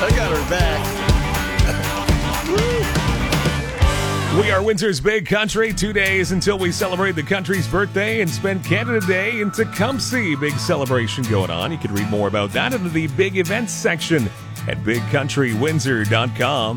I got her back. We are Windsor's Big Country. 2 days until we celebrate the country's birthday and spend Canada Day in Tecumseh. Big celebration going on. You can read more about that in the big events section at bigcountrywindsor.com.